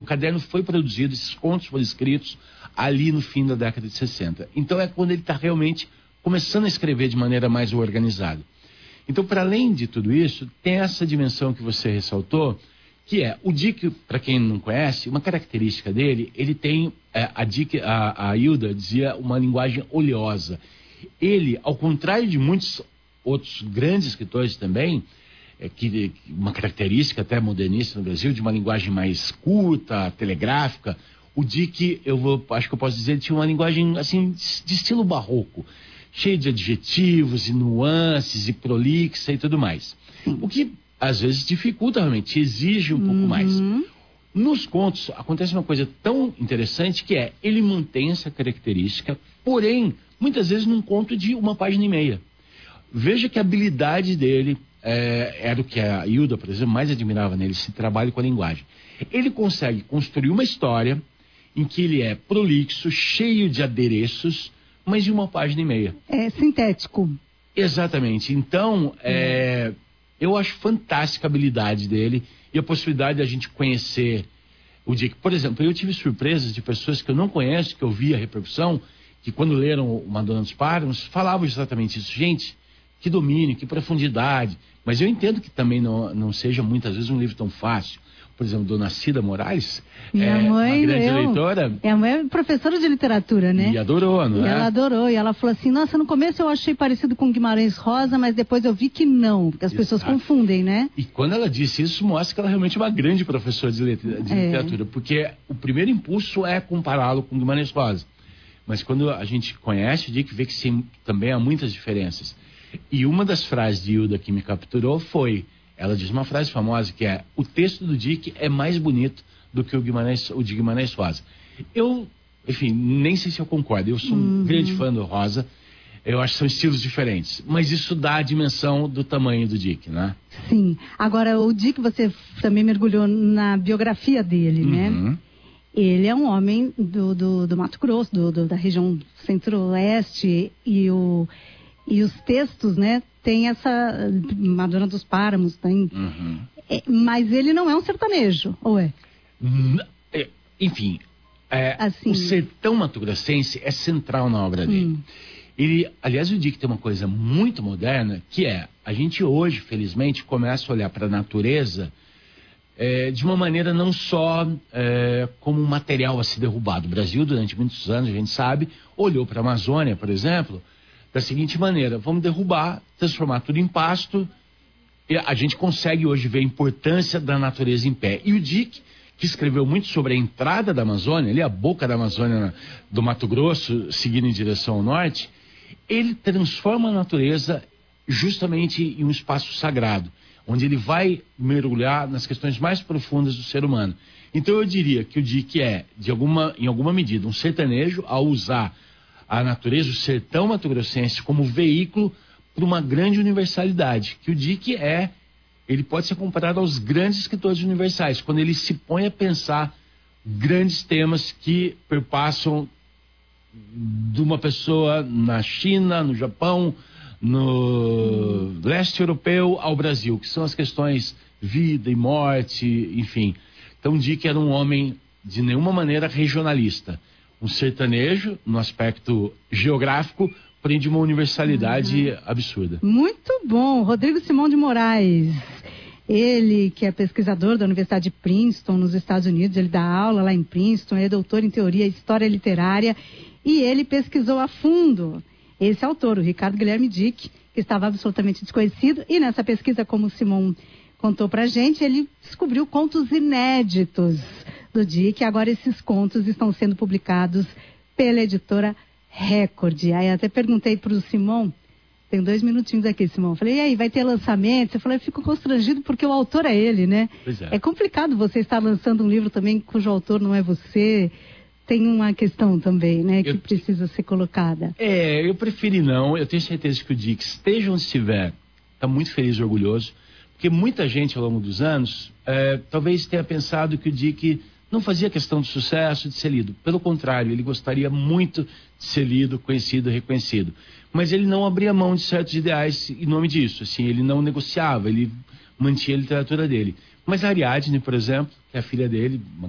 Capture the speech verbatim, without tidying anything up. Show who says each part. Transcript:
Speaker 1: O caderno foi produzido, esses contos foram escritos ali no fim da década de sessenta. Então é quando ele está realmente começando a escrever de maneira mais organizada. Então, para além de tudo isso, tem essa dimensão que você ressaltou, que é o Dick, para quem não conhece, uma característica dele, ele tem, é, a, Dick, a, a Hilda dizia, uma linguagem oleosa. Ele, ao contrário de muitos outros grandes escritores também, é, que, uma característica até modernista no Brasil, de uma linguagem mais curta, telegráfica, o Dick, eu vou, acho que eu posso dizer, tinha uma linguagem assim de estilo barroco, cheio de adjetivos e nuances e prolixa e tudo mais. O que às vezes dificulta realmente, exige um pouco
Speaker 2: uhum.
Speaker 1: mais. Nos contos acontece uma coisa tão interessante que é, ele mantém essa característica, porém, muitas vezes num conto de uma página e meia. Veja que a habilidade dele é, era o que a Hilda, por exemplo, mais admirava nele, esse trabalho com a linguagem. Ele consegue construir uma história em que ele é prolixo, cheio de adereços, mas de uma página e meia.
Speaker 2: É sintético.
Speaker 1: Exatamente. Então, é, eu acho fantástica a habilidade dele e a possibilidade de a gente conhecer o Dick. Por exemplo, eu tive surpresas de pessoas que eu não conheço, que eu vi a repercussão, que quando leram o Madonna dos Páramos, falavam exatamente isso. Gente, que domínio, que profundidade. Mas eu entendo que também não, não seja muitas vezes um livro tão fácil. Por exemplo, Dona Cida Moraes,
Speaker 2: minha
Speaker 1: é
Speaker 2: mãe,
Speaker 1: uma grande
Speaker 2: eu,
Speaker 1: leitora.
Speaker 2: Minha mãe é professora de literatura, né?
Speaker 1: E adorou, não
Speaker 2: e
Speaker 1: é?
Speaker 2: Ela adorou, e ela falou assim, nossa, no começo eu achei parecido com Guimarães Rosa, mas depois eu vi que não, porque as
Speaker 1: Exato.
Speaker 2: pessoas confundem, né?
Speaker 1: E quando ela disse isso, mostra que ela realmente é uma grande professora de, letra, de
Speaker 2: é.
Speaker 1: literatura, porque o primeiro impulso é compará-lo com Guimarães Rosa. Mas quando a gente conhece o Dick, vê que sim, também há muitas diferenças. E uma das frases de Hilda que me capturou foi... Ela diz uma frase famosa que é: o texto do Dick é mais bonito do que o, Guimarães, o de Guimarães Rosa. Eu, enfim, nem sei se eu concordo. Eu sou um
Speaker 2: uhum.
Speaker 1: grande fã do Rosa. Eu acho que são estilos diferentes. Mas isso dá a dimensão do tamanho do Dick, né?
Speaker 2: Sim. Agora, o Dick, você também mergulhou na biografia dele,
Speaker 1: uhum.
Speaker 2: né? Ele é um homem do, do, do Mato Grosso, do, do, da região centro-oeste, e, o, e os textos, né? Tem essa Madonna dos Páramos, tem.
Speaker 1: Uhum.
Speaker 2: É, mas ele não é um sertanejo, ou é?
Speaker 1: é enfim, é,
Speaker 2: assim,
Speaker 1: o sertão mato-grossense é central na obra dele. Hum. Ele, aliás, eu digo que tem uma coisa muito moderna, que é, a gente hoje, felizmente, começa a olhar para a natureza é, de uma maneira não só é, como um material a ser derrubado. O Brasil, durante muitos anos, a gente sabe, olhou para a Amazônia, por exemplo, da seguinte maneira: vamos derrubar, transformar tudo em pasto. E a gente consegue hoje ver a importância da natureza em pé. E o Dick, que escreveu muito sobre a entrada da Amazônia, ali a boca da Amazônia do Mato Grosso, seguindo em direção ao norte, ele transforma a natureza justamente em um espaço sagrado, onde ele vai mergulhar nas questões mais profundas do ser humano. Então eu diria que o Dick é, de alguma, em alguma medida, um sertanejo ao usar a natureza, o sertão mato-grossense, como veículo para uma grande universalidade, que o Dick é, ele pode ser comparado aos grandes escritores universais, quando ele se põe a pensar grandes temas que perpassam de uma pessoa na China, no Japão, no leste europeu ao Brasil, que são as questões vida e morte, enfim. Então, Dick era um homem de nenhuma maneira regionalista, um sertanejo no aspecto geográfico, porém de uma universalidade uhum. absurda.
Speaker 2: Muito bom. Rodrigo Simão de Moraes, ele que é pesquisador da Universidade de Princeton, nos Estados Unidos, ele dá aula lá em Princeton, é doutor em teoria e história literária, e ele pesquisou a fundo esse autor, o Ricardo Guilherme Dick, que estava absolutamente desconhecido, e nessa pesquisa, como o Simão contou pra gente, ele descobriu contos inéditos do Dick. Agora esses contos estão sendo publicados pela editora Record. Aí até perguntei para o Simão, tem dois minutinhos aqui, Simão. Falei, e aí, vai ter lançamento? Você falou, eu fico constrangido porque o autor é ele, né?
Speaker 1: Pois é.
Speaker 2: É complicado você estar lançando um livro também cujo autor não é você. Tem uma questão também, né, que eu... precisa ser colocada.
Speaker 1: É, eu preferi não. Eu tenho certeza que o Dick, esteja onde estiver, está muito feliz e orgulhoso, porque muita gente ao longo dos anos é, talvez tenha pensado que o Dick não fazia questão de sucesso, de ser lido. Pelo contrário, ele gostaria muito de ser lido, conhecido, reconhecido. Mas ele não abria mão de certos ideais em nome disso. Assim, ele não negociava, ele mantinha a literatura dele. Mas a Ariadne, por exemplo, que é a filha dele, uma